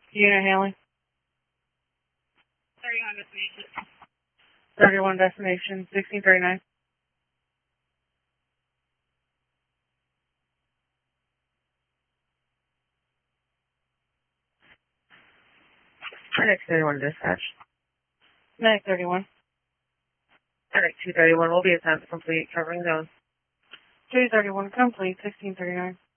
Unit Haley. 31 destination, 1639. Medic 31 dispatch. Medic 31. Medic 231 will be attempted complete, covering zone. 231 complete, 1639.